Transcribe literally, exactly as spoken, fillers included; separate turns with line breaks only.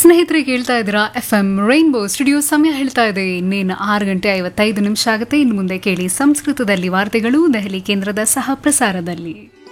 ಸ್ನೇಹಿತರೆ ಕೇಳ್ತಾ ಇದ್ದೀರಾ ಎಫ್ ಎಂ ರೈನ್ಬೋ ಸ್ಟುಡಿಯೋ. ಸಮಯ ಹೇಳ್ತಾ ಇದೆ ಇನ್ನೇನು ಆರು ಗಂಟೆ ಐವತ್ತೈದು ನಿಮಿಷ ಆಗುತ್ತೆ. ಇನ್ನು ಮುಂದೆ ಕೇಳಿ ಸಂಸ್ಕೃತದಲ್ಲಿ ವಾರ್ತೆಗಳು ದೆಹಲಿ ಕೇಂದ್ರದ ಸಹ ಪ್ರಸಾರದಲ್ಲಿ.